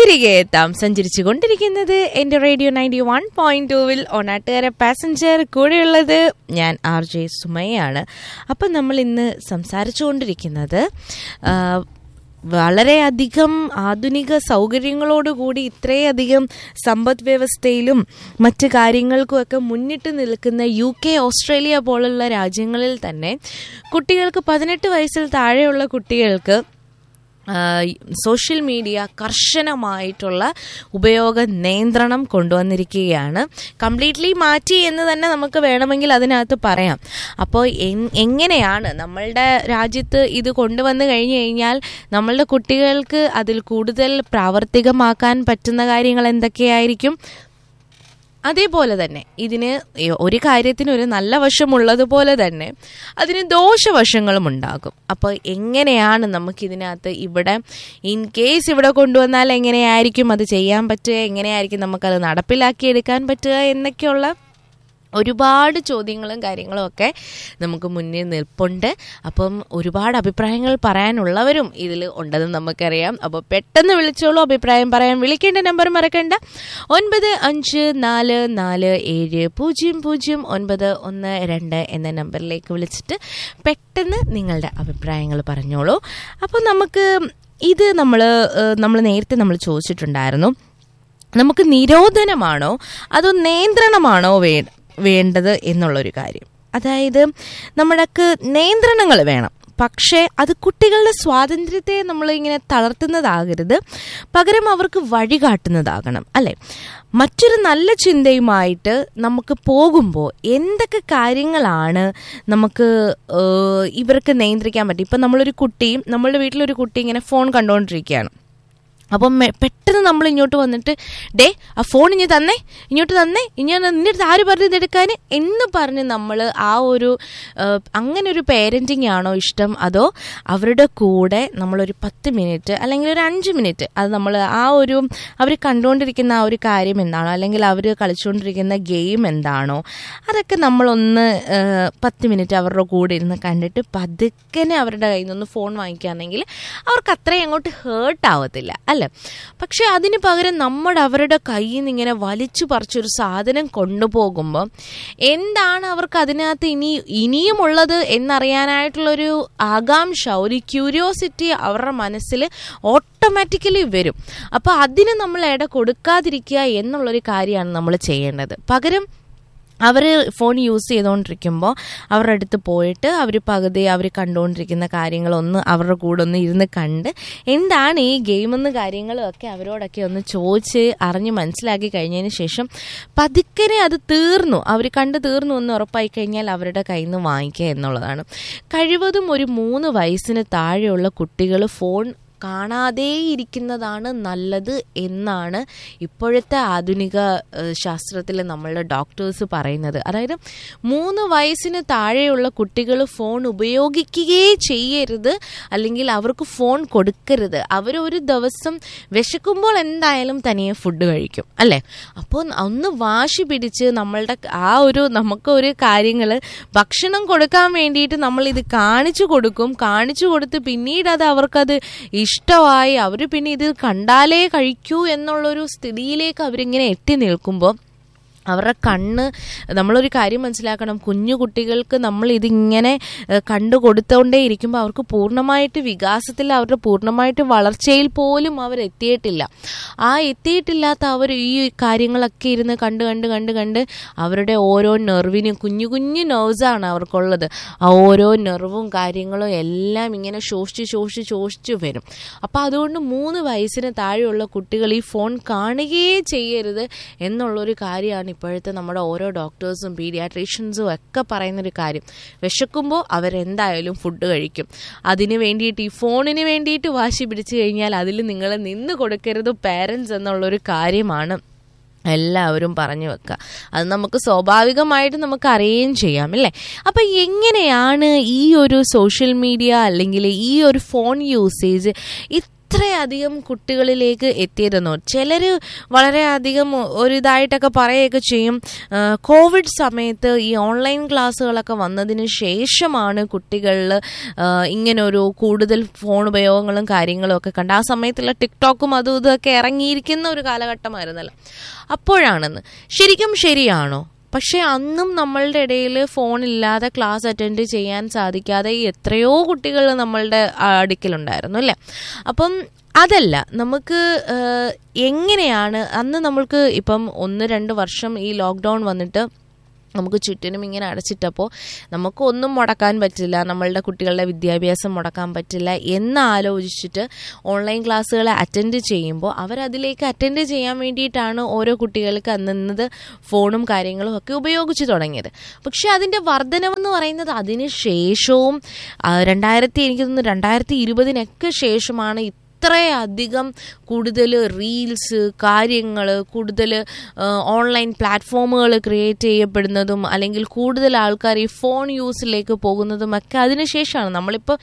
തിരികെ എത്താം. സഞ്ചരിച്ചു കൊണ്ടിരിക്കുന്നത് എൻ്റെ റേഡിയോ 91.2 ഓണാട്ടുകാര പാസഞ്ചർ. കൂടെയുള്ളത് ഞാൻ RJ സുമയാണ്. അപ്പം നമ്മൾ ഇന്ന് സംസാരിച്ചുകൊണ്ടിരിക്കുന്നത് വളരെയധികം ആധുനിക സൗകര്യങ്ങളോടുകൂടി ഇത്രയധികം സമ്പദ് വ്യവസ്ഥയിലും മറ്റ് കാര്യങ്ങൾക്കുമൊക്കെ മുന്നിട്ട് നിൽക്കുന്ന UK, ഓസ്ട്രേലിയ പോലുള്ള രാജ്യങ്ങളിൽ തന്നെ കുട്ടികൾക്ക് 18 വയസ്സിൽ താഴെയുള്ള കുട്ടികൾക്ക് സോഷ്യൽ മീഡിയ കർശനമായിട്ടുള്ള ഉപയോഗ നിയന്ത്രണം കൊണ്ടുവന്നിരിക്കുകയാണ്. കംപ്ലീറ്റ്ലി മാറ്റി എന്ന് തന്നെ നമുക്ക് വേണമെങ്കിൽ അതിനകത്ത് പറയാം. അപ്പോൾ എങ്ങനെയാണ് നമ്മളുടെ രാജ്യത്ത് ഇത് കൊണ്ടുവന്ന് കഴിഞ്ഞു കഴിഞ്ഞാൽ നമ്മളുടെ കുട്ടികൾക്ക് അതിൽ കൂടുതൽ പ്രാവർത്തികമാക്കാൻ പറ്റുന്ന കാര്യങ്ങൾ എന്തൊക്കെയായിരിക്കും? അതേപോലെ തന്നെ ഇതിന് ഒരു കാര്യത്തിന് ഒരു നല്ല വശമുള്ളതുപോലെ തന്നെ അതിന് ദോഷവശങ്ങളും ഉണ്ടാകും. അപ്പോൾ എങ്ങനെയാണ് നമുക്കിതിനകത്ത് ഇവിടെ ഇൻ കേസ് ഇവിടെ കൊണ്ടുവന്നാൽ എങ്ങനെയായിരിക്കും അത് ചെയ്യാൻ പറ്റുക, എങ്ങനെയായിരിക്കും നമുക്കത് നടപ്പിലാക്കിയെടുക്കാൻ പറ്റുക എന്നൊക്കെയുള്ള ഒരുപാട് ചോദ്യങ്ങളും കാര്യങ്ങളും ഒക്കെ നമുക്ക് മുന്നിൽ നിൽപ്പുണ്ട്. അപ്പം ഒരുപാട് അഭിപ്രായങ്ങൾ പറയാനുള്ളവരും ഇതിൽ ഉണ്ടെന്ന് നമുക്കറിയാം. അപ്പോൾ പെട്ടെന്ന് വിളിച്ചോളൂ, അഭിപ്രായം പറയാൻ വിളിക്കേണ്ട നമ്പർ മറക്കണ്ട 9544700912 എന്ന നമ്പറിലേക്ക് വിളിച്ചിട്ട് പെട്ടെന്ന് നിങ്ങളുടെ അഭിപ്രായങ്ങൾ പറഞ്ഞോളൂ. അപ്പോൾ നമുക്ക് ഇത് നമ്മൾ നേരത്തെ ചോദിച്ചിട്ടുണ്ടായിരുന്നു, നമുക്ക് നിരോധനമാണോ അതോ നിയന്ത്രണമാണോ വേണ്ടത് എന്നുള്ളൊരു കാര്യം. അതായത് നമ്മൾക്ക് നിയന്ത്രണങ്ങൾ വേണം, പക്ഷേ അത് കുട്ടികളുടെ സ്വാതന്ത്ര്യത്തെ നമ്മളിങ്ങനെ തളർത്തുന്നതാകരുത്, പകരം അവർക്ക് വഴികാട്ടുന്നതാകണം, അല്ലേ? മറ്റൊരു നല്ല ചിന്തയുമായിട്ട് നമുക്ക് പോകുമ്പോൾ എന്തൊക്കെ കാര്യങ്ങളാണ് നമുക്ക് ഇവർക്ക് നിയന്ത്രിക്കാൻ പറ്റും? ഇപ്പം നമ്മളുടെ വീട്ടിലൊരു കുട്ടി ഇങ്ങനെ ഫോൺ കണ്ടുകൊണ്ടിരിക്കുകയാണ്. അപ്പം പെട്ടെന്ന് നമ്മൾ ഇങ്ങോട്ട് വന്നിട്ട് ആ ഫോൺ ഇങ്ങോട്ട് തന്നേ നിന്റെ അടുത്ത് ആര് പറഞ്ഞത് എടുക്കാൻ എന്ന് പറഞ്ഞ് നമ്മൾ അങ്ങനെ ഒരു പേരൻറ്റിങ് ആണോ ഇഷ്ടം? അതോ അവരുടെ കൂടെ നമ്മളൊരു 10 മിനിറ്റ് അല്ലെങ്കിൽ ഒരു 5 മിനിറ്റ് അത് നമ്മൾ അവർ കണ്ടുകൊണ്ടിരിക്കുന്ന ആ ഒരു കാര്യം എന്താണോ, അല്ലെങ്കിൽ അവർ കളിച്ചുകൊണ്ടിരിക്കുന്ന ഗെയിം എന്താണോ, അതൊക്കെ നമ്മളൊന്ന് 10 മിനിറ്റ് അവരുടെ കൂടെ ഇരുന്ന് കണ്ടിട്ട് പതുക്കനെ അവരുടെ കയ്യിൽ നിന്ന് ഫോൺ വാങ്ങിക്കുകയാണെങ്കിൽ അവർക്ക് അത്രയും അങ്ങോട്ട് ഹേർട്ട് ആവത്തില്ല, അല്ലേ? പക്ഷെ അതിന് പകരം അവരുടെ കയ്യിൽ നിന്ന് ഇങ്ങനെ വലിച്ചു പറിച്ചൊരു സാധനം കൊണ്ടുപോകുമ്പോൾ എന്താണ് അവർക്ക് അതിനകത്ത് ഇനിയും ഉള്ളത് എന്നറിയാനായിട്ടുള്ളൊരു ആകാംക്ഷ, ഒരു ക്യൂരിയോസിറ്റി അവരുടെ മനസ്സിൽ ഓട്ടോമാറ്റിക്കലി വരും. അപ്പോൾ അതിന് നമ്മൾ ഇട കൊടുക്കാതിരിക്കുക എന്നുള്ളൊരു കാര്യമാണ് നമ്മൾ ചെയ്യേണ്ടത്. പകരം അവർ ഫോൺ യൂസ് ചെയ്തുകൊണ്ടിരിക്കുമ്പോൾ അവരുടെ അടുത്ത് പോയിട്ട് അവർ കണ്ടുകൊണ്ടിരിക്കുന്ന കാര്യങ്ങളൊന്ന് അവരുടെ കൂടെ ഒന്ന് ഇരുന്ന് കണ്ട് എന്താണ് ഈ ഗെയിമെന്ന് കാര്യങ്ങളും ഒക്കെ അവരോടൊക്കെ ഒന്ന് ചോദിച്ച് അറിഞ്ഞ് മനസ്സിലാക്കി കഴിഞ്ഞതിന് ശേഷം പതുക്കനെ അത് അവർ കണ്ട് തീർന്നു എന്ന് ഉറപ്പായി കഴിഞ്ഞാൽ അവരുടെ കയ്യിൽ നിന്ന് വാങ്ങിക്കുക എന്നുള്ളതാണ്. കഴിവതും ഒരു 3 വയസ്സിന് താഴെയുള്ള കുട്ടികൾ ഫോൺ കാണാതെ ഇരിക്കുന്നതാണ് നല്ലത് എന്നാണ് ഇപ്പോഴത്തെ ആധുനിക ശാസ്ത്രത്തിൽ നമ്മളുടെ ഡോക്ടേഴ്സ് പറയുന്നത്. അതായത് 3 വയസ്സിന് താഴെയുള്ള കുട്ടികൾ ഫോൺ ഉപയോഗിക്കുകയേ ചെയ്യരുത്, അല്ലെങ്കിൽ അവർക്ക് ഫോൺ കൊടുക്കരുത്. അവരൊരു ദിവസം വിശക്കുമ്പോൾ എന്തായാലും തനിയെ ഫുഡ് കഴിക്കും, അല്ലേ? അപ്പോൾ ഒന്ന് വാശി പിടിച്ച് നമുക്കൊരു കാര്യങ്ങൾ ഭക്ഷണം കൊടുക്കാൻ വേണ്ടിയിട്ട് നമ്മളിത് കാണിച്ചു കൊടുത്ത് പിന്നീട് അവർക്കത് ഇഷ്ടമായി അവർ പിന്നെ ഇത് കണ്ടാലേ കഴിക്കൂ എന്നുള്ളൊരു സ്ഥിതിയിലേക്ക് അവരിങ്ങനെ എത്തി നിൽക്കുമ്പോൾ അവരുടെ നമ്മളൊരു കാര്യം മനസ്സിലാക്കണം, കുഞ്ഞു കുട്ടികൾക്ക് നമ്മൾ ഇതിങ്ങനെ കണ്ടു കൊടുത്തുകൊണ്ടേ ഇരിക്കുമ്പോൾ അവർക്ക് പൂർണ്ണമായിട്ട് വികാസത്തിൽ, അവരുടെ പൂർണ്ണമായിട്ട് വളർച്ചയിൽ പോലും അവരെത്തിയിട്ടില്ല. എത്തിയിട്ടില്ലാത്ത അവർ ഈ കാര്യങ്ങളൊക്കെ ഇരുന്ന് കണ്ട് അവരുടെ ഓരോ നെർവിനും കുഞ്ഞു നെർവ്സാണ് അവർക്കുള്ളത്. ആ ഓരോ നെർവും കാര്യങ്ങളും എല്ലാം ഇങ്ങനെ ശോഷിച്ച് വരും. അപ്പോൾ അതുകൊണ്ട് 3 വയസ്സിന് താഴെയുള്ള കുട്ടികൾ ഈ ഫോൺ കാണുകയേ ചെയ്യരുത് എന്നുള്ളൊരു കാര്യമാണ് ഇപ്പോഴത്തെ നമ്മുടെ ഓരോ ഡോക്ടേഴ്സും പീഡിയാട്രീഷ്യൻസും ഒക്കെ പറയുന്നൊരു കാര്യം. വിശക്കുമ്പോൾ അവരെന്തായാലും ഫുഡ് കഴിക്കും. അതിന് വേണ്ടിയിട്ട് ഈ ഫോണിന് വേണ്ടിയിട്ട് വാശി പിടിച്ചു കഴിഞ്ഞാൽ അതിൽ നിങ്ങൾ നിന്ന് കൊടുക്കരുത് പേരൻസ് എന്നുള്ളൊരു കാര്യമാണ് എല്ലാവരും പറഞ്ഞു വെക്കുക. അത് നമുക്ക് സ്വാഭാവികമായിട്ട് നമുക്ക് അറിയുകയും ചെയ്യാം, അല്ലേ? അപ്പം എങ്ങനെയാണ് ഈ ഒരു സോഷ്യൽ മീഡിയ അല്ലെങ്കിൽ ഈ ഒരു ഫോൺ യൂസേജ് ഇത്രയധികം കുട്ടികളിലേക്ക് എത്തിയതെന്നോ. ചിലർ വളരെയധികം ഒരിതായിട്ടൊക്കെ പറയുകയൊക്കെ ചെയ്യും, കോവിഡ് സമയത്ത് ഈ ഓൺലൈൻ ക്ലാസ്സുകളൊക്കെ വന്നതിന് ശേഷമാണ് കുട്ടികളിൽ ഇങ്ങനൊരു കൂടുതൽ ഫോൺ ഉപയോഗങ്ങളും കാര്യങ്ങളും ഒക്കെ കണ്ട്. ആ സമയത്തുള്ള ടിക്ടോക്കും അതും ഇതൊക്കെ ഇറങ്ങിയിരിക്കുന്ന ഒരു കാലഘട്ടമായിരുന്നല്ലോ, അപ്പോഴാണെന്ന്. ശരിക്കും ശരിയാണോ? പക്ഷെ അന്നും നമ്മളുടെ ഇടയിൽ ഫോണില്ലാതെ ക്ലാസ് അറ്റൻഡ് ചെയ്യാൻ സാധിക്കാതെ എത്രയോ കുട്ടികൾ നമ്മളുടെ അടുക്കലുണ്ടായിരുന്നു അല്ലേ. അപ്പം അതല്ല, നമുക്ക് എങ്ങനെയാണ് അന്ന് നമ്മൾക്ക് ഇപ്പം 1-2 വർഷം ഈ ലോക്ക്ഡൗൺ വന്നിട്ട് നമുക്ക് ചുറ്റിനും ഇങ്ങനെ അടച്ചിട്ടപ്പോൾ നമുക്ക് ഒന്നും മുടക്കാൻ പറ്റില്ല, നമ്മളുടെ കുട്ടികളുടെ വിദ്യാഭ്യാസം മുടക്കാൻ പറ്റില്ല എന്നാലോചിച്ചിട്ട് ഓൺലൈൻ ക്ലാസ്സുകൾ അറ്റൻഡ് ചെയ്യുമ്പോൾ അവരതിലേക്ക് അറ്റൻഡ് ചെയ്യാൻ വേണ്ടിയിട്ടാണ് ഓരോ കുട്ടികൾക്ക് അന്നത് ഫോണും കാര്യങ്ങളും ഒക്കെ ഉപയോഗിച്ച് തുടങ്ങിയത്. പക്ഷെ അതിൻ്റെ വർധനവെന്ന് പറയുന്നത് അതിന് ശേഷവും എനിക്ക് തോന്നുന്നു 2020 ശേഷമാണ് ഇത്രയധികം കൂടുതൽ റീൽസ് കാര്യങ്ങൾ, കൂടുതൽ ഓൺലൈൻ പ്ലാറ്റ്ഫോമുകൾ ക്രിയേറ്റ് ചെയ്യപ്പെടുന്നതും അല്ലെങ്കിൽ കൂടുതൽ ആൾക്കാർ ഈ ഫോൺ യൂസിലേക്ക് പോകുന്നതും ഒക്കെ അതിനുശേഷമാണ്. നമ്മളിപ്പോൾ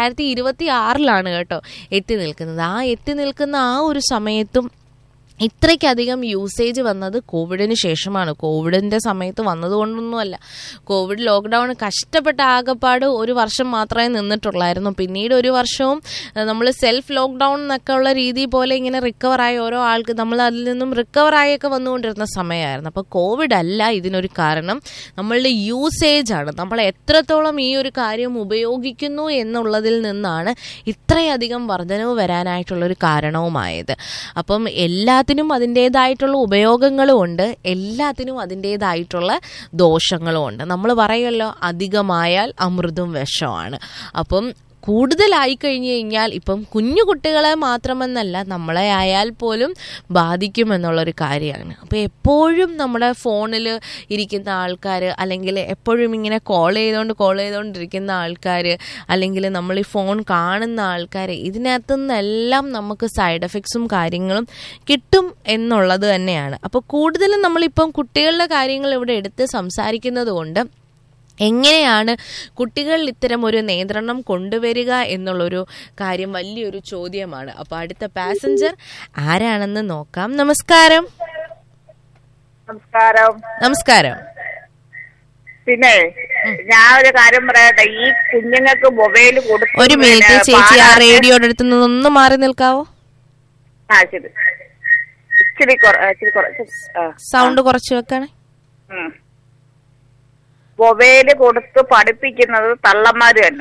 2026 കേട്ടോ എത്തി നിൽക്കുന്ന ആ ഒരു സമയത്തും ഇത്രയ്ക്കധികം യൂസേജ് വന്നത് കോവിഡിന് ശേഷമാണ്. കോവിഡിൻ്റെ സമയത്ത് വന്നതുകൊണ്ടൊന്നുമല്ല. കോവിഡ് ലോക്ക്ഡൗൺ കഷ്ടപ്പെട്ട ആകപ്പാട് 1 വർഷം മാത്രമേ നിന്നിട്ടുള്ളായിരുന്നു. പിന്നീട് 1 വർഷവും നമ്മൾ സെൽഫ് ലോക്ക്ഡൗൺ എന്നൊക്കെ ഉള്ള രീതി പോലെ ഇങ്ങനെ റിക്കവറായി ഓരോ ആൾക്ക് നമ്മൾ അതിൽ നിന്നും റിക്കവറായൊക്കെ വന്നുകൊണ്ടിരുന്ന സമയമായിരുന്നു. അപ്പോൾ കോവിഡ് അല്ല ഇതിനൊരു കാരണം, നമ്മളുടെ യൂസേജാണ്. നമ്മൾ എത്രത്തോളം ഈ ഒരു കാര്യം ഉപയോഗിക്കുന്നു എന്നുള്ളതിൽ നിന്നാണ് ഇത്രയധികം വർധനവ് വരാനായിട്ടുള്ളൊരു കാരണവുമായത്. അപ്പം എല്ലാത്തിനും അതിൻ്റേതായിട്ടുള്ള ഉപയോഗങ്ങളും ഉണ്ട്, എല്ലാത്തിനും അതിൻ്റേതായിട്ടുള്ള ദോഷങ്ങളും ഉണ്ട്. നമ്മൾ പറയുമല്ലോ, അധികമായാൽ അമൃതും വിഷമാണ്. അപ്പം കൂടുതലായി കഴിഞ്ഞു കഴിഞ്ഞാൽ ഇപ്പം കുഞ്ഞു കുട്ടികളെ മാത്രമെന്നല്ല നമ്മളെ ആയാൽ പോലും ബാധിക്കുമെന്നുള്ളൊരു കാര്യമാണ്. അപ്പോൾ എപ്പോഴും നമ്മുടെ ഫോണിൽ ഇരിക്കുന്ന ആൾക്കാർ, അല്ലെങ്കിൽ എപ്പോഴും ഇങ്ങനെ കോൾ ചെയ്തുകൊണ്ടിരിക്കുന്ന ആൾക്കാർ, അല്ലെങ്കിൽ നമ്മൾ ഈ ഫോൺ കാണുന്ന ആൾക്കാർ, ഇതിനകത്തു നിന്നെല്ലാം നമുക്ക് സൈഡ് എഫക്ട്സും കാര്യങ്ങളും കിട്ടും എന്നുള്ളത് തന്നെയാണ്. അപ്പോൾ കൂടുതലും നമ്മളിപ്പം കുട്ടികളുടെ കാര്യങ്ങൾ ഇവിടെ എടുത്ത് സംസാരിക്കുന്നത് കൊണ്ട് എങ്ങനെയാണ് കുട്ടികളിൽ ഇത്തരം ഒരു നിയന്ത്രണം കൊണ്ടുവരിക എന്നുള്ളൊരു കാര്യം വലിയൊരു ചോദ്യമാണ്. അപ്പോൾ അടുത്ത പാസഞ്ചർ ആരാണെന്ന് നോക്കാം. നമസ്കാരം. നമസ്കാരം. പിന്നെ ഞാൻ ഒരു കാര്യം പറയട്ടെ, ഈ കുഞ്ഞുങ്ങൾക്ക് മൊബൈൽ കൊടുത്തു. ഒരു മിനിറ്റ് ചേച്ചി, ആ റേഡിയോയുടെ അടുത്ത് നിന്ന് മാറി നിൽക്കാവോ? ശരി, ഇച്ചിരി സൗണ്ട് കുറച്ച് വെക്കണേ. മൊബൈല് കൊടുത്ത് പഠിപ്പിക്കുന്നത് തള്ളന്മാര് തന്നെ.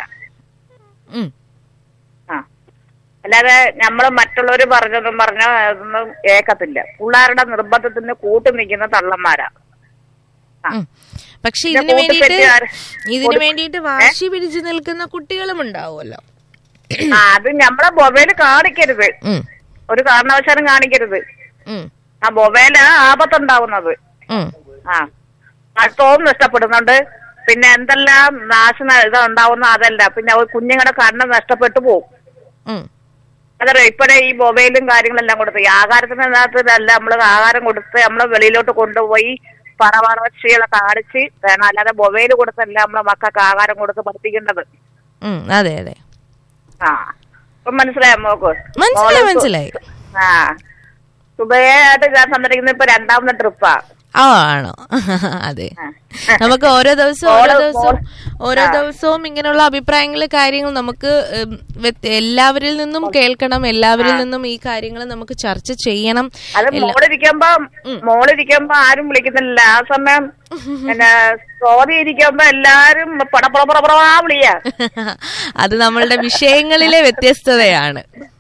അല്ലാതെ നമ്മള് മറ്റുള്ളവര് പറഞ്ഞൊന്നും അതൊന്നും കേൾക്കത്തില്ല. പിള്ളേരുടെ നിർബന്ധത്തിന് കൂട്ടു നിൽക്കുന്ന തള്ളന്മാരാ. പക്ഷെ ഇതിനു വേണ്ടിയിട്ട് വാശി പിടിച്ചു നിൽക്കുന്ന കുട്ടികളും ഉണ്ടാവുമല്ലോ. അത് നമ്മളെ മൊബൈല് കാണിക്കരുത്, ഒരു കാരണവശാലും കാണിക്കരുത്. ആ മൊബൈല് ആപത്തുണ്ടാവുന്നത്. അടുത്തവും നഷ്ടപ്പെടുന്നുണ്ട്. പിന്നെ എന്തെല്ലാം ഇതുണ്ടാവുന്ന അതല്ല, പിന്നെ കുഞ്ഞുങ്ങളുടെ കണ്ണ് നഷ്ടപ്പെട്ടു പോകും. അതറിയോ, ഇപ്പഴേ ഈ മൊബൈലും കാര്യങ്ങളെല്ലാം കൊടുത്ത് ഈ ആഹാരത്തിനകത്തല്ല നമ്മൾ ആഹാരം കൊടുത്ത് നമ്മള് വെളിയിലോട്ട് കൊണ്ടുപോയി പറവളർച്ചകളെ കാണിച്ച് വേണം. അല്ലാതെ മൊബൈൽ കൊടുത്തല്ല നമ്മളെ മക്കൾക്ക് ആഹാരം കൊടുത്ത് പഠിപ്പിക്കേണ്ടത്. അതെ അതെ. ഇപ്പൊ മനസ്സിലായോ മോക്ക്? മനസ്സിലായി. സുബയായിട്ട് ഞാൻ സംസാരിക്കുന്നത് ഇപ്പൊ 2ാമത്തെ ട്രിപ്പാ. ആണോ? അതെ. നമുക്ക് ഓരോ ദിവസവും ഇങ്ങനെയുള്ള അഭിപ്രായങ്ങൾ കാര്യങ്ങൾ നമുക്ക് എല്ലാവരിൽ നിന്നും കേൾക്കണം, എല്ലാവരിൽ നിന്നും ഈ കാര്യങ്ങൾ നമുക്ക് ചർച്ച ചെയ്യണം. അത് മോളിരിക്കുമ്പോ ആരും വിളിക്കുന്നില്ല. ആ സമയം ഇരിക്കുമ്പോ എല്ലാരും വിളിയാ. അത് നമ്മളുടെ വിഷയങ്ങളിലെ വ്യത്യസ്തതയാണ്.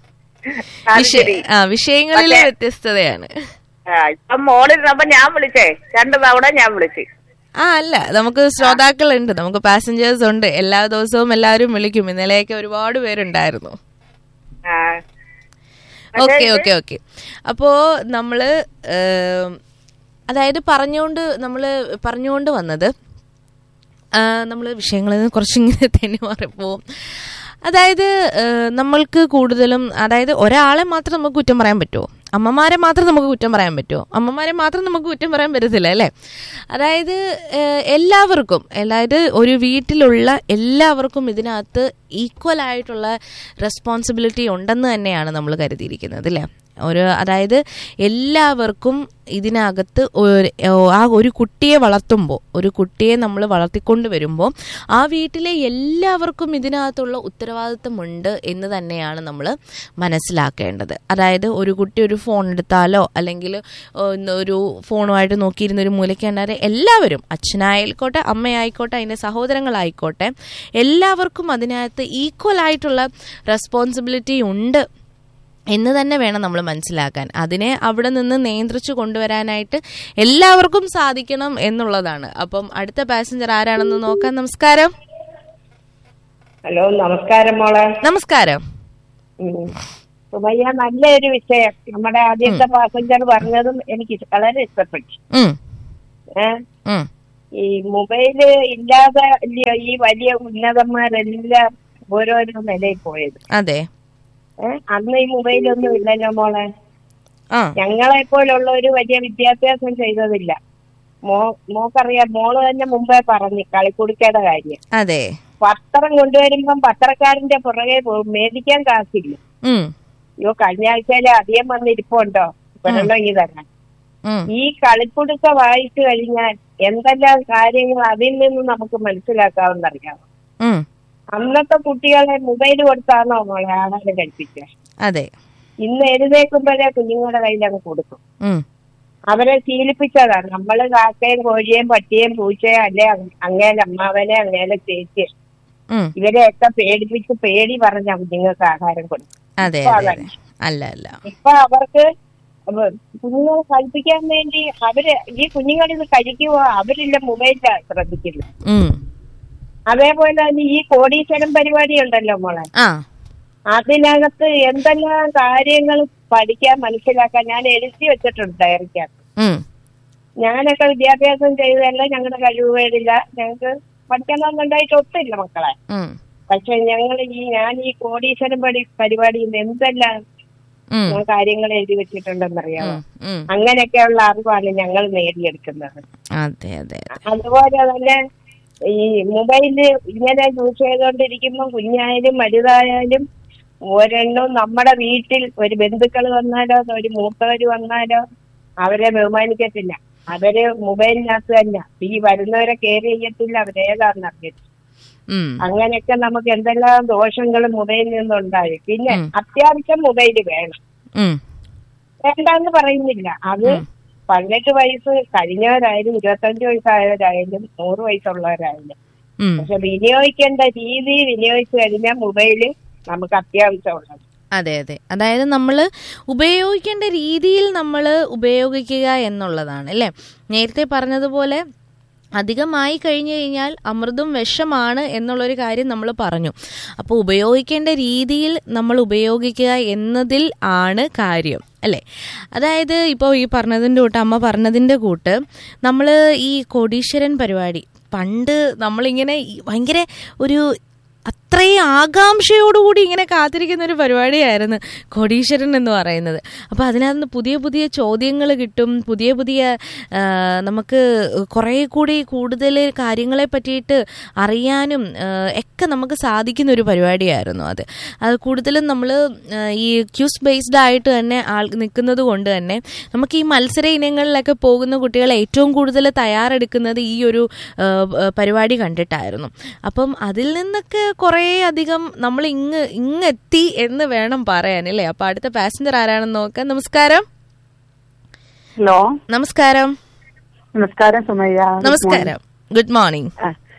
വിഷയങ്ങളിലെ വ്യത്യസ്തതയാണ്. മോളിരുന്നപ്പോ ഞാൻ വിളിച്ചേ 2 തവണ ഞാൻ വിളിച്ചു. അല്ല, നമുക്ക് ശ്രോതാക്കളുണ്ട്, നമുക്ക് പാസഞ്ചേഴ്സ് ഉണ്ട്. എല്ലാ ദിവസവും എല്ലാവരും വിളിക്കും. ഇന്നലെയൊക്കെ ഒരുപാട് പേരുണ്ടായിരുന്നു. ഓക്കെ. അപ്പോ നമ്മള് അതായത് പറഞ്ഞുകൊണ്ട് വന്നത്, നമ്മള് വിഷയങ്ങളിൽ നിന്ന് കുറച്ചിങ്ങനെ തന്നെ മാറിപ്പോവും. അതായത് നമ്മൾക്ക് കൂടുതലും, അതായത് ഒരാളെ മാത്രം നമുക്ക് കുറ്റം പറയാൻ പറ്റുമോ? അമ്മമാരെ മാത്രം നമുക്ക് കുറ്റം പറയാൻ പറ്റുമോ? അമ്മമാരെ മാത്രം നമുക്ക് കുറ്റം പറയാൻ പറ്റത്തില്ല അല്ലേ? അതായത് എല്ലാവർക്കും, അതായത് ഒരു വീട്ടിലുള്ള എല്ലാവർക്കും ഇതിനകത്ത് ഈക്വൽ ആയിട്ടുള്ള റെസ്പോൺസിബിലിറ്റി ഉണ്ടെന്ന് തന്നെയാണ് നമ്മൾ കരുതിയിരിക്കുന്നത് അല്ലേ? അതായത് എല്ലാവർക്കും ഇതിനകത്ത് ആ ഒരു കുട്ടിയെ വളർത്തുമ്പോൾ, ഒരു കുട്ടിയെ നമ്മൾ വളർത്തിക്കൊണ്ട് വരുമ്പോൾ ആ വീട്ടിലെ എല്ലാവർക്കും ഇതിനകത്തുള്ള ഉത്തരവാദിത്വമുണ്ട് എന്ന് തന്നെയാണ് നമ്മൾ മനസ്സിലാക്കേണ്ടത്. അതായത് ഒരു കുട്ടി ഒരു ഫോൺ എടുത്താലോ അല്ലെങ്കിൽ ഒരു ഫോണുമായിട്ട് നോക്കിയിരുന്ന ഒരു മൂലയ്ക്ക് കണ്ടാൽ എല്ലാവരും, അച്ഛനായിക്കോട്ടെ അമ്മയായിക്കോട്ടെ അതിൻ്റെ സഹോദരങ്ങളായിക്കോട്ടെ, എല്ലാവർക്കും അതിനകത്ത് ഈക്വൽ ആയിട്ടുള്ള റെസ്പോൺസിബിലിറ്റി ഉണ്ട് എന്ന് തന്നെ വേണം നമ്മൾ മനസ്സിലാക്കാൻ. അതിനെ അവിടെ നിന്ന് നിയന്ത്രിച്ചു കൊണ്ടുവരാനായിട്ട് എല്ലാവർക്കും സാധിക്കണം എന്നുള്ളതാണ്. അപ്പം അടുത്ത പാസഞ്ചർ ആരാണെന്ന് നോക്കാം. നമസ്കാരം. ഹലോ, നമസ്കാരം മോളെ. നമസ്കാരം. സുമയ്യ, നല്ലൊരു വിഷയം. നമ്മുടെ ആദ്യത്തെ പാസഞ്ചർ പറഞ്ഞതും എനിക്ക് വളരെ ഇഷ്ടപ്പെട്ടു. ഈ മൊബൈല് ഇല്ലാതെ ഈ വലിയ ഉന്നതന്മാരെല്ലാം ഓരോരോ നിലയിൽ പോയത്. അതെ, അന്ന് ഈ മൊബൈലൊന്നും ഇല്ലല്ലോ മോളെ. ഞങ്ങളെ പോലുള്ള ഒരു വലിയ വിദ്യാഭ്യാസം ചെയ്തതില്ല. മോക്കറിയാം, മോള് തന്നെ മുമ്പേ പറഞ്ഞു കളിക്കുടിക്കയുടെ കാര്യം. അതെ, പത്രം കൊണ്ടുവരുമ്പം പത്രക്കാരന്റെ പുറകെ പോകും, മേടിക്കാൻ കാശില്ല. അയ്യോ, കഴിഞ്ഞ ആഴ്ചയിലെ അധികം വന്നിരിപ്പുണ്ടോ വെള്ളം ഈ തരാൻ. ഈ കളിക്കുടുക്ക വായിച്ചു കഴിഞ്ഞാൽ എന്തെല്ലാം കാര്യങ്ങൾ അതിൽ നിന്ന് നമുക്ക് മനസ്സിലാക്കാവുന്നറിയാമോ? അന്നത്തെ കുട്ടികളെ മൊബൈൽ കൊടുത്താണോ മോളെ ആഹാരം കഴിപ്പിക്കുക? അതെ, ഇന്ന് എഴുതേക്കുമ്പോഴേ കുഞ്ഞുങ്ങളുടെ കയ്യിലങ്ങ് കൊടുക്കും. അവരെ ശീലിപ്പിച്ചതാണ്. നമ്മള് കാക്കയും കോഴിയേയും പട്ടിയേയും പൂച്ചയും അല്ലെ അങ്ങേലെ അമ്മാവനെ അങ്ങേലെ ചേച്ചിയെ ഇവരെയൊക്കെ പേടിപ്പിച്ച് പേടി പറഞ്ഞ കുഞ്ഞുങ്ങൾക്ക് ആഹാരം കൊടുക്കും. ഇപ്പൊ അവർക്ക് കുഞ്ഞുങ്ങളെ കളിപ്പിക്കാൻ വേണ്ടി ഈ കുഞ്ഞുങ്ങളിത് കഴിക്കുവോ അവരില്ല മൊബൈലിലാണ് ശ്രദ്ധിക്കുന്നത്. അതേപോലെ തന്നെ ഈ കോടീശ്വരം പരിപാടി ഉണ്ടല്ലോ മോളെ, അതിനകത്ത് എന്തെല്ലാം കാര്യങ്ങൾ പഠിക്കാൻ മനസ്സിലാക്കാൻ ഞാൻ എഴുതി വെച്ചിട്ടുണ്ട് ഡയറിക്കകത്ത്. ഞാനൊക്കെ വിദ്യാഭ്യാസം ചെയ്തതല്ല, ഞങ്ങളുടെ കഴിവുകളില്ല, ഞങ്ങൾക്ക് പഠിക്കണമെന്നുണ്ടായിട്ട് ഒത്തില്ല മക്കളെ. പക്ഷെ ഞാൻ ഈ കോടീശ്വരം പരിപാടിയിൽ എന്തെല്ലാം കാര്യങ്ങൾ എഴുതി വെച്ചിട്ടുണ്ടെന്നറിയാമോ? അങ്ങനെയൊക്കെയുള്ള അറിവാണ് ഞങ്ങൾ നേടിയെടുക്കുന്നത്. അതുപോലെ തന്നെ ഈ മൊബൈല് ഇങ്ങനെ യൂസ് ചെയ്തോണ്ടിരിക്കുമ്പോ കുഞ്ഞായാലും വലുതായാലും ഒരെണ്ണം നമ്മുടെ വീട്ടിൽ ഒരു ബന്ധുക്കൾ വന്നാലോ ഒരു മൂത്തവര് വന്നാലോ അവരെ ബഹുമാനിക്കത്തില്ല. അവര് മൊബൈലിനകത്ത് തന്നെ ഈ വരുന്നവരെ കെയർ ചെയ്യത്തില്ല, അവരേതാണെന്ന് അറിഞ്ഞിട്ട്. അങ്ങനെയൊക്കെ നമുക്ക് എന്തെല്ലാം ദോഷങ്ങളും മൊബൈലിൽ നിന്നുണ്ടായി. പിന്നെ അത്യാവശ്യം മൊബൈല് വേണം, വേണ്ടെന്ന് പറയുന്നില്ല. അത് 18 വയസ്സ് കഴിഞ്ഞവരായാലും 25 വയസ്സായവരായാലും 100 വയസ്സുള്ളവരായാലും, പക്ഷെ വിനിയോഗിക്കേണ്ട രീതി വിനിയോഗിച്ചു കഴിഞ്ഞാൽ മൊബൈല് നമുക്ക് അത്യാവശ്യമുള്ളത്. അതെ അതെ, അതായത് നമ്മൾ ഉപയോഗിക്കേണ്ട രീതിയിൽ നമ്മൾ ഉപയോഗിക്കുക എന്നുള്ളതാണ് അല്ലേ? നേരത്തെ പറഞ്ഞതുപോലെ അധികമായി കഴിഞ്ഞു കഴിഞ്ഞാൽ അമൃതും വിഷമാണ് എന്നുള്ളൊരു കാര്യം നമ്മൾ പറഞ്ഞു. അപ്പോൾ ഉപയോഗിക്കേണ്ട രീതിയിൽ നമ്മൾ ഉപയോഗിക്കുക എന്നതിൽ ആണ് കാര്യം അല്ലേ? അതായത് ഇപ്പോൾ ഈ പറഞ്ഞതിൻ്റെ കൂട്ട്, അമ്മ പറഞ്ഞതിൻ്റെ കൂട്ട്, നമ്മൾ ഈ കോടീശ്വരൻ പരിപാടി പണ്ട് നമ്മളിങ്ങനെ ഭയങ്കര ഒരു അത്രയും ആകാംക്ഷയോടുകൂടി ഇങ്ങനെ കാത്തിരിക്കുന്ന ഒരു പരിപാടിയായിരുന്നു കോടീശ്വരൻ എന്ന് പറയുന്നത്. അപ്പോൾ അതിനകത്ത് പുതിയ പുതിയ ചോദ്യങ്ങൾ കിട്ടും, പുതിയ പുതിയ നമുക്ക് കുറേ കൂടി കൂടുതൽ കാര്യങ്ങളെ പറ്റിയിട്ട് അറിയാനും ഒക്കെ നമുക്ക് സാധിക്കുന്ന ഒരു പരിപാടിയായിരുന്നു അത്. കൂടുതലും നമ്മൾ ഈ ക്യൂസ് ബേസ്ഡ് ആയിട്ട് തന്നെ നിൽക്കുന്നത് കൊണ്ട് തന്നെ നമുക്ക് ഈ മത്സര ഇനങ്ങളിലൊക്കെ പോകുന്ന കുട്ടികൾ ഏറ്റവും കൂടുതൽ തയ്യാറെടുക്കുന്നത് ഈ ഒരു പരിപാടി കണ്ടിട്ടായിരുന്നു. അപ്പം അതിൽ നിന്നൊക്കെ കുറേ അധികം നമ്മൾ ഇങ്ങെത്തി എന്ന് വേണം പറയാനല്ലേ? അപ്പൊ അടുത്ത പാസഞ്ചർ ആരാണെന്ന് നോക്കാം. നമസ്കാരം. ഹലോ, നമസ്കാരം. നമസ്കാരം സുമയ്യ. നമസ്കാരം, ഗുഡ് മോർണിംഗ്.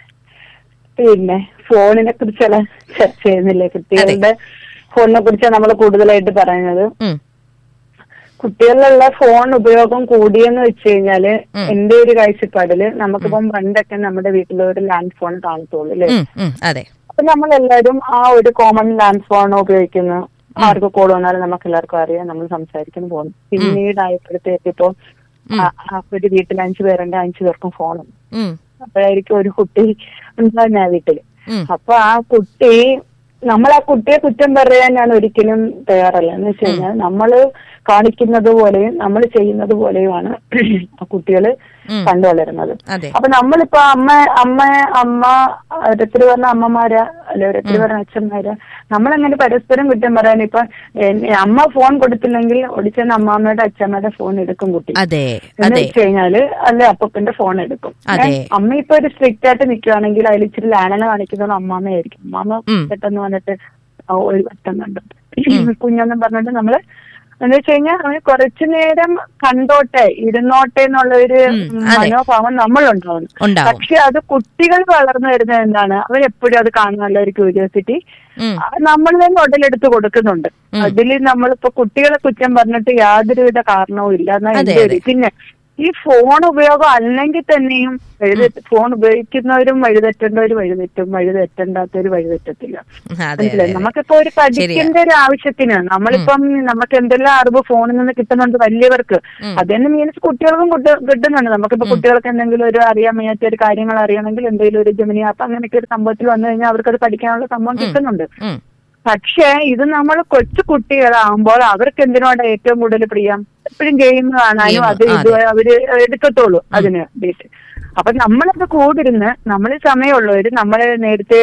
പിന്നെ ഫോണിനെ കുറിച്ചുള്ള ചർച്ച ചെയ്യുന്നില്ലേ? കുട്ടികളുടെ ഫോണിനെ കുറിച്ചാണ് നമ്മൾ കൂടുതലായിട്ട് പറയുന്നത്. കുട്ടികളിലുള്ള ഫോൺ ഉപയോഗം കൂടിയെന്ന് വെച്ച് കഴിഞ്ഞാല് എന്റെ ഒരു കാഴ്ചപ്പാടില് നമുക്കിപ്പം പണ്ടൊക്കെ നമ്മുടെ വീട്ടിൽ ഒരു ലാൻഡ് ഫോൺ കാണത്തുള്ളൂ അല്ലേ? അതെ. അപ്പൊ നമ്മളെല്ലാരും ആ ഒരു കോമൺ ലാൻഡ് ഫോൺ ഉപയോഗിക്കുന്നു. ആർക്ക് കോൾ വന്നാലും നമുക്ക് എല്ലാവർക്കും അറിയാം, നമ്മൾ സംസാരിക്കുന്നു പോകുന്നു. പിന്നീട് ആയപ്പോഴത്തേക്ക് ഇപ്പൊ ഒരു വീട്ടിൽ 5 പേരുണ്ട്, 5 പേർക്കും ഫോണുണ്ട്. അപ്പോഴായിരിക്കും ഒരു കുട്ടി ഉണ്ടാകുന്ന ആ വീട്ടില്. അപ്പൊ ആ കുട്ടി നമ്മൾ ആ കുട്ടിയെ കുറ്റം പറയാൻ ഞാൻ ഒരിക്കലും തയ്യാറല്ല. എന്ന് വെച്ച് കഴിഞ്ഞാൽ നമ്മള് കാണിക്കുന്നത് പോലെയും നമ്മൾ ചെയ്യുന്നത് പോലെയുമാണ് ആ കുട്ടികള് കണ്ടു വളരുന്നത്. അപ്പൊ നമ്മളിപ്പോ അമ്മ ഓരോരുത്തർ പറഞ്ഞ അമ്മമാരാ അല്ലെ ഓരോരുത്തർ പറഞ്ഞ അച്ഛന്മാരാ, നമ്മളങ്ങനെ പരസ്പരം കുറ്റം പറയാൻ ഇപ്പൊ അമ്മ ഫോൺ കൊടുത്തില്ലെങ്കിൽ ഒടിച്ചെന്ന് അമ്മാമ്മയുടെ അച്ഛമ്മയുടെ ഫോൺ എടുക്കും കുട്ടി എന്ന് വെച്ച് കഴിഞ്ഞാല് അല്ലെ അപ്പന്റെ ഫോൺ എടുക്കും. അമ്മ ഇപ്പൊ ഒരു സ്ട്രിക്റ്റ് ആയിട്ട് നിൽക്കുകയാണെങ്കിൽ അതിൽ ഇച്ചിരി ലാനന കാണിക്കുന്നത് അമ്മാമ്മയായിരിക്കും. അമ്മാമ്മ പെട്ടെന്ന് വന്നിട്ട് ഒരു വട്ടം കണ്ടു കുഞ്ഞൊന്നും പറഞ്ഞിട്ട് നമ്മള് എന്ന് വെച്ച് കഴിഞ്ഞാൽ അവന് കുറച്ചു നേരം കണ്ടോട്ടെ ഇരുന്നോട്ടെ എന്നുള്ള ഒരു മനോഭാവം നമ്മളുണ്ടാവുന്നു. പക്ഷെ അത് കുട്ടികൾ വളർന്നു വരുന്നത് എന്താണ്, അവരെപ്പോഴും അത് കാണാനുള്ള ഒരു ക്യൂരിയോസിറ്റി നമ്മൾ തന്നെ ഉടലെടുത്ത് കൊടുക്കുന്നുണ്ട്. അതിൽ നമ്മളിപ്പോ കുട്ടികളെ കുറ്റം പറഞ്ഞിട്ട് യാതൊരുവിധ കാരണവും ഇല്ല എന്നാ എന്റെ ഒരു. പിന്നെ ഈ ഫോൺ ഉപയോഗം അല്ലെങ്കിൽ തന്നെയും ഫോൺ ഉപയോഗിക്കുന്നവരും വഴിതെറ്റേണ്ടവർ വഴിതെറ്റും, വഴിതെറ്റേണ്ടാത്തവർ വഴിതെറ്റത്തില്ല. മനസ്സിലായി? നമുക്കിപ്പോ ഒരു പഠിക്കേണ്ട ഒരു ആവശ്യത്തിന് നമ്മളിപ്പം നമുക്ക് എന്തെല്ലാം അറിവ് ഫോണിൽ നിന്ന് കിട്ടുന്നുണ്ട് വലിയവർക്ക്, അത് തന്നെ മീൻസ് കുട്ടികൾക്കും കിട്ടുന്നുണ്ട്. നമുക്കിപ്പോ കുട്ടികൾക്ക് എന്തെങ്കിലും ഒരു അറിയാൻ വയ്യാത്ത ഒരു കാര്യങ്ങൾ അറിയണമെങ്കിൽ എന്തെങ്കിലും ഒരു ജെമിനി ആപ്പ് അങ്ങനെയൊക്കെ ഒരു സംഭവത്തിൽ വന്നു കഴിഞ്ഞാൽ അവർക്കത് പഠിക്കാനുള്ള സംഭവം കിട്ടുന്നുണ്ട്. പക്ഷേ ഇത് നമ്മൾ കൊച്ചു കുട്ടികളാകുമ്പോൾ അവർക്ക് എന്തിനോട് ഏറ്റവും കൂടുതൽ പ്രിയം എപ്പോഴും ഗെയിം കാണാനും അത് ഇത് അവര് എടുക്കത്തുള്ളൂ അതിന് വേണ്ടിയിട്ട്. അപ്പൊ നമ്മളത് കൂടിരുന്ന് നമ്മൾ സമയമുള്ളവര് നമ്മള് നേരത്തെ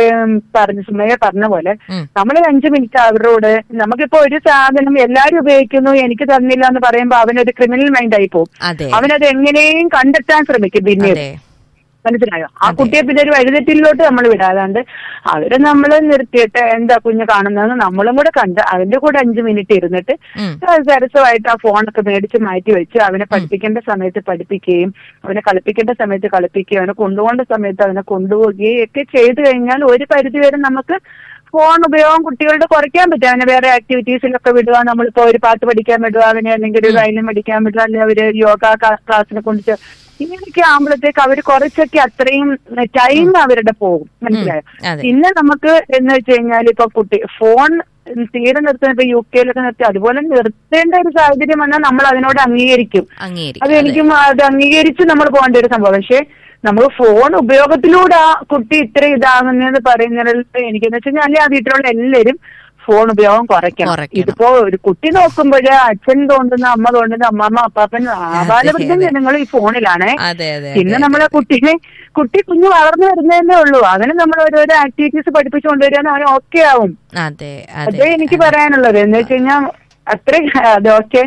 പറഞ്ഞ പോലെ നമ്മൾ 5 മിനിറ്റ് അവരോട് നമുക്കിപ്പോ ഒരു സാധനം എല്ലാരും ഉപയോഗിക്കുന്നു എനിക്ക് തന്നില്ല എന്ന് പറയുമ്പോ അവനൊരു ക്രിമിനൽ മൈൻഡ് ആയി പോകും. അവനത് എങ്ങനെയും കണ്ടെത്താൻ ശ്രമിക്കും പിന്നീട്. മനസ്സിലായോ? ആ കുട്ടിയെ പിന്നെ ഒരു വഴിതെറ്റിലോട്ട് നമ്മൾ വിടാതാണ്ട് അവരെ നമ്മൾ നിർത്തിയിട്ട് എന്താ കുഞ്ഞ് കാണുന്നതെന്ന് നമ്മളും കൂടെ കണ്ട് അതിന്റെ കൂടെ 5 മിനിറ്റ് ഇരുന്നിട്ട് സരസമായിട്ട് ആ ഫോണൊക്കെ മേടിച്ച് മാറ്റി വെച്ച് അവനെ പഠിപ്പിക്കേണ്ട സമയത്ത് പഠിപ്പിക്കുകയും അവനെ കളിപ്പിക്കേണ്ട സമയത്ത് കളിപ്പിക്കുകയും അവനെ കൊണ്ടുപോകേണ്ട സമയത്ത് അവനെ കൊണ്ടുപോവുകയും ഒക്കെ ചെയ്തു കഴിഞ്ഞാൽ ഒരു പരിധിവരെ നമുക്ക് ഫോൺ ഉപയോഗം കുട്ടികളുടെ കുറയ്ക്കാൻ പറ്റും. അവനെ വേറെ ആക്ടിവിറ്റീസിലൊക്കെ വിടുക, നമ്മളിപ്പോ ഒരു പാട്ട് പഠിക്കാൻ വിടുക, അവനെ അല്ലെങ്കിൽ ഒരു വയലിൻ പഠിക്കാൻ വിടുക, അല്ലെങ്കിൽ അവര് യോഗ ക്ലാസ്സിനെ കൊണ്ട് ഇങ്ങനെയൊക്കെ ആകുമ്പോഴത്തേക്ക് അവര് കുറച്ചൊക്കെ അത്രയും ടൈം അവരുടെ പോകും. മനസ്സിലായോ? പിന്നെ നമുക്ക് എന്ന് വെച്ച് കഴിഞ്ഞാൽ ഇപ്പൊ കുട്ടി ഫോൺ തീരെ നിർത്തുന്ന ഇപ്പൊ UK നിർത്തി അതുപോലെ നിർത്തേണ്ട ഒരു സാഹചര്യം വന്നാൽ നമ്മൾ അതിനോട് അംഗീകരിക്കും. അത് എനിക്കും അത് അംഗീകരിച്ച് നമ്മൾ പോകേണ്ട ഒരു സംഭവം. പക്ഷെ നമ്മൾ ഫോൺ ഉപയോഗത്തിലൂടെ ആ കുട്ടി ഇത്ര ഇതാകുന്നതെന്ന് പറയുന്നതിൽ എനിക്കെന്ന് വെച്ച് കഴിഞ്ഞാൽ ആ വീട്ടിലുള്ള എല്ലാവരും ഫോൺ ഉപയോഗം കുറയ്ക്കണം. ഇതിപ്പോ ഒരു കുട്ടി നോക്കുമ്പോഴേ അച്ഛൻ തോണ്ടുന്ന അമ്മ തോണ്ടുന്ന അമ്മമ്മ അപ്പാപ്പൻ ആബാലവൃദ്ധം ജനങ്ങൾ ഈ ഫോണിലാണ്. പിന്നെ നമ്മളെ കുട്ടി കുഞ്ഞ് വളർന്നു വരുന്നതന്നെ ഉള്ളൂ. അവന് നമ്മൾ ഓരോരോ ആക്ടിവിറ്റീസ് പഠിപ്പിച്ചു കൊണ്ടുവരാൻ അവന് ഓക്കെ ആവും. അതേ എനിക്ക് പറയാനുള്ളത്. എന്ന് വെച്ച് കഴിഞ്ഞാൽ അത്രേ അതെ. ഓക്കെ,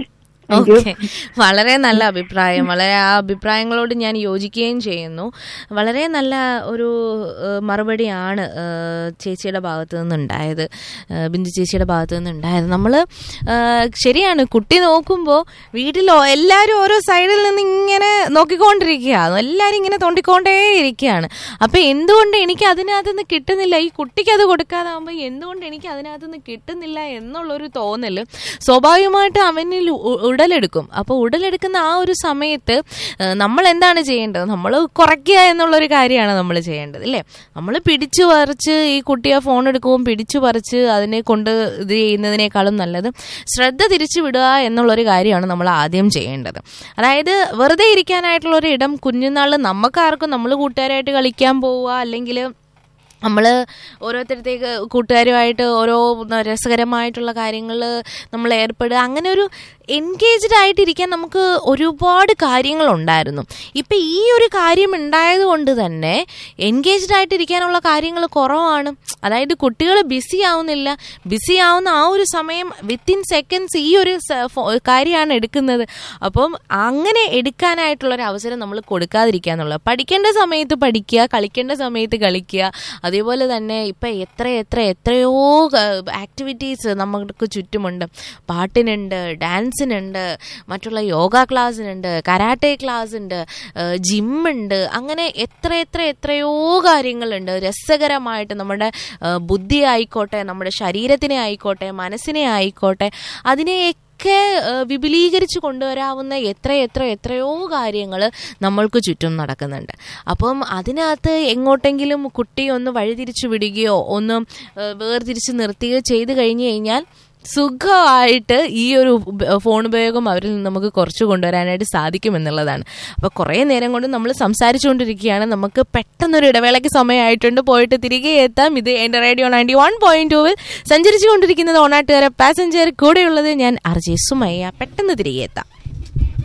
വളരെ നല്ല അഭിപ്രായം. വളരെ ആ അഭിപ്രായങ്ങളോട് ഞാൻ യോജിക്കുകയും ചെയ്യുന്നു. വളരെ നല്ല ഒരു മറുപടിയാണ് ചേച്ചിയുടെ ഭാഗത്ത് നിന്നുണ്ടായത്, ബിന്ദു ചേച്ചിയുടെ ഭാഗത്ത് നിന്നുണ്ടായത്. നമ്മൾ ശരിയാണ്, കുട്ടി നോക്കുമ്പോൾ വീട്ടിലോ എല്ലാവരും ഓരോ സൈഡിൽ നിന്ന് ഇങ്ങനെ നോക്കിക്കൊണ്ടിരിക്കുക, എല്ലാവരും ഇങ്ങനെ തോണ്ടിക്കൊണ്ടേ ഇരിക്കുകയാണ്. അപ്പം എന്തുകൊണ്ട് എനിക്ക് അതിനകത്ത് നിന്ന് കിട്ടുന്നില്ല, ഈ കുട്ടിക്ക് അത് കൊടുക്കാതാകുമ്പോൾ എന്തുകൊണ്ട് എനിക്ക് അതിനകത്ത് നിന്ന് കിട്ടുന്നില്ല എന്നുള്ളൊരു തോന്നൽ സ്വാഭാവികമായിട്ട് അവനിൽ ഉടലെടുക്കും. അപ്പോൾ ഉടലെടുക്കുന്ന ആ ഒരു സമയത്ത് നമ്മൾ എന്താണ് ചെയ്യേണ്ടത്? നമ്മൾ കുറയ്ക്കുക എന്നുള്ളൊരു കാര്യമാണ് നമ്മൾ ചെയ്യേണ്ടത്, അല്ലേ? നമ്മൾ പിടിച്ചു പറിച്ച് ഈ കുട്ടിയെ ഫോൺ എടുക്കുമ്പോൾ പിടിച്ചു പറിച്ച് അതിനെ കൊണ്ട് ഇത് ചെയ്യുന്നതിനേക്കാളും നല്ലത് ശ്രദ്ധ തിരിച്ചു വിടുക എന്നുള്ളൊരു കാര്യമാണ് നമ്മൾ ആദ്യം ചെയ്യേണ്ടത്. അതായത് വെറുതെ ഇരിക്കാനായിട്ടുള്ളൊരു ഇടം കുഞ്ഞുനാളിൽ നമുക്കാർക്കും നമ്മൾ കൂട്ടുകാരായിട്ട് കളിക്കാൻ പോവുക, അല്ലെങ്കിൽ നമ്മൾ ഓരോരുത്തരത്തേക്ക് കൂട്ടുകാരുമായിട്ട് ഓരോ രസകരമായിട്ടുള്ള കാര്യങ്ങൾ നമ്മൾ ഏർപ്പെടുക, അങ്ങനെ ഒരു എൻഗേജ്ഡ് ആയിട്ടിരിക്കാൻ നമുക്ക് ഒരുപാട് കാര്യങ്ങളുണ്ടായിരുന്നു. ഇപ്പം ഈ ഒരു കാര്യം ഉണ്ടായത് കൊണ്ട് തന്നെ എൻഗേജ്ഡ് ആയിട്ടിരിക്കാനുള്ള കാര്യങ്ങൾ കുറവാണ്. അതായത് കുട്ടികൾ ബിസി ആവുന്നില്ല, ബിസി ആവുന്ന ആ ഒരു സമയം വിത്തിൻ സെക്കൻഡ്സ് ഈ ഒരു കാര്യമാണ് എടുക്കുന്നത്. അപ്പം അങ്ങനെ എടുക്കാനായിട്ടുള്ളൊരു അവസരം നമ്മൾ കൊടുക്കാതിരിക്കുക എന്നുള്ളത്. പഠിക്കേണ്ട സമയത്ത് പഠിക്കുക, കളിക്കേണ്ട സമയത്ത് കളിക്കുക. അതേപോലെ തന്നെ ഇപ്പം എത്രയോ ആക്ടിവിറ്റീസ് നമുക്ക് ചുറ്റുമുണ്ട്. പാട്ടിനുണ്ട്, ഡാൻസിനുണ്ട്, മറ്റുള്ള യോഗ ക്ലാസ്സിനുണ്ട്, കരാട്ടെ ക്ലാസ് ഉണ്ട്, ജിമ്മുണ്ട്, അങ്ങനെ എത്രയോ കാര്യങ്ങളുണ്ട്. രസകരമായിട്ട് നമ്മുടെ ബുദ്ധി ആയിക്കോട്ടെ, നമ്മുടെ ശരീരത്തിനെ ആയിക്കോട്ടെ, മനസ്സിനെ ആയിക്കോട്ടെ, അതിനെയൊക്കെ വിപുലീകരിച്ച് കൊണ്ടുവരാവുന്ന എത്രയോ കാര്യങ്ങൾ നമ്മൾക്ക് ചുറ്റും നടക്കുന്നുണ്ട്. അപ്പം അതിനകത്ത് എങ്ങോട്ടെങ്കിലും കുട്ടി ഒന്ന് വഴിതിരിച്ചു വിടുകയോ ഒന്ന് വേർതിരിച്ച് നിർത്തുകയോ ചെയ്ത് കഴിഞ്ഞു കഴിഞ്ഞാൽ സുഖമായിട്ട് ഈ ഒരു ഫോൺ ഉപയോഗം അവരിൽ നിന്ന് നമുക്ക് കുറച്ച് കൊണ്ടുവരാനായിട്ട് സാധിക്കുമെന്നുള്ളതാണ്. അപ്പോൾ കുറേ നേരം കൊണ്ട് നമ്മൾ സംസാരിച്ചുകൊണ്ടിരിക്കുകയാണ്. നമുക്ക് പെട്ടെന്നൊരു ഇടവേളയ്ക്ക് സമയമായിട്ടുണ്ട്, പോയിട്ട് തിരികെ എത്താം. ഇത് എൻ്റെ റേഡിയോ 91.2 സഞ്ചരിച്ചുകൊണ്ടിരിക്കുന്നത് ഓണാട്ടുകാര പാസഞ്ചർ. കൂടെയുള്ളത് ഞാൻ RJ സുമയ്യ. പെട്ടെന്ന് തിരികെ എത്താം.